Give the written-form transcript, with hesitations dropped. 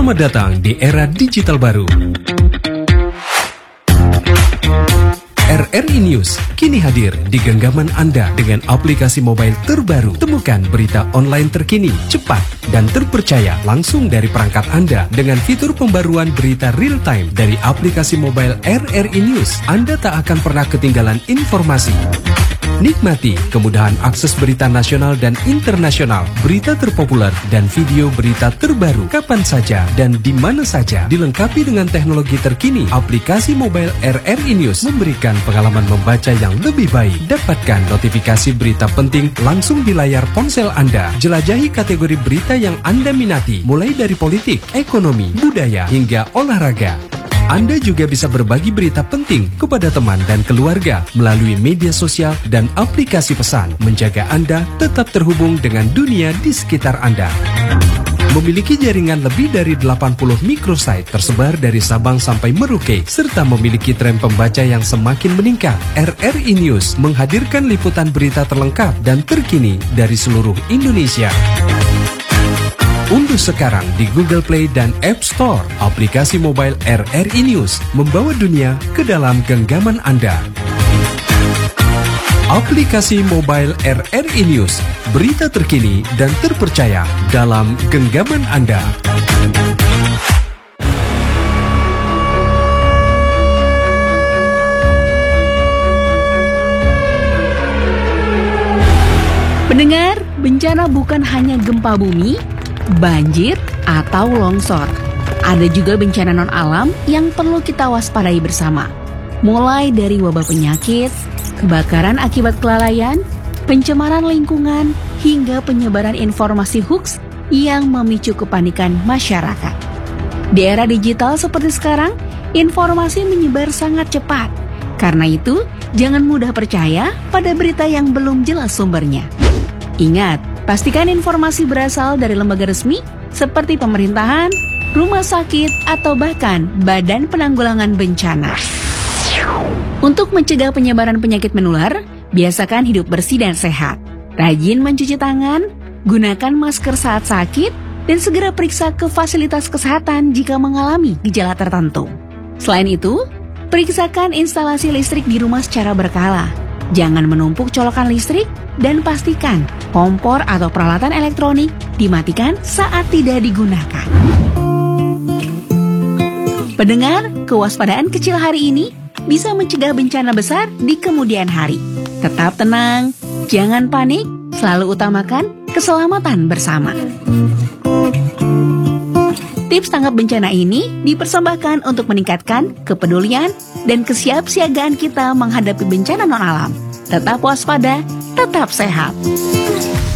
Selamat datang di era digital baru. RRI News kini hadir di genggaman Anda dengan aplikasi mobile terbaru. Temukan berita online terkini, cepat, dan terpercaya langsung dari perangkat Anda dengan fitur pembaruan berita real time dari aplikasi mobile RRI News. Anda tak akan pernah ketinggalan informasi. Nikmati kemudahan akses berita nasional dan internasional, berita terpopuler, dan video berita terbaru kapan saja dan di mana saja. Dilengkapi dengan teknologi terkini, aplikasi mobile RRI News memberikan pengalaman membaca yang lebih baik. Dapatkan notifikasi berita penting langsung di layar ponsel Anda. Jelajahi kategori berita yang Anda minati, mulai dari politik, ekonomi, budaya, hingga olahraga. Anda juga bisa berbagi berita penting kepada teman dan keluarga melalui media sosial dan aplikasi pesan, menjaga Anda tetap terhubung dengan dunia di sekitar Anda. Memiliki jaringan lebih dari 80 microsite tersebar dari Sabang sampai Merauke, serta memiliki tren pembaca yang semakin meningkat. RRI News menghadirkan liputan berita terlengkap dan terkini dari seluruh Indonesia. Unduh sekarang di Google Play dan App Store aplikasi mobile RRI News, membawa dunia ke dalam genggaman Anda. Aplikasi mobile RRI News, berita terkini dan terpercaya dalam genggaman Anda. Pendengar, bencana bukan hanya gempa bumi, banjir, atau longsor. Ada juga bencana non-alam yang perlu kita waspadai bersama. Mulai dari wabah penyakit, kebakaran akibat kelalaian, pencemaran lingkungan, hingga penyebaran informasi hoax yang memicu kepanikan masyarakat. Di era digital seperti sekarang, informasi menyebar sangat cepat. Karena itu, jangan mudah percaya pada berita yang belum jelas sumbernya. Ingat, pastikan informasi berasal dari lembaga resmi seperti pemerintahan, rumah sakit, atau bahkan Badan Penanggulangan Bencana. Untuk mencegah penyebaran penyakit menular, biasakan hidup bersih dan sehat. Rajin mencuci tangan, gunakan masker saat sakit, dan segera periksa ke fasilitas kesehatan jika mengalami gejala tertentu. Selain itu, periksakan instalasi listrik di rumah secara berkala. Jangan menumpuk colokan listrik dan pastikan kompor atau peralatan elektronik dimatikan saat tidak digunakan. Pendengar, kewaspadaan kecil hari ini bisa mencegah bencana besar di kemudian hari. Tetap tenang, jangan panik, selalu utamakan keselamatan bersama. Tips tanggap bencana ini dipersembahkan untuk meningkatkan kepedulian dan kesiapsiagaan kita menghadapi bencana non-alam. Tetap waspada, tetap sehat.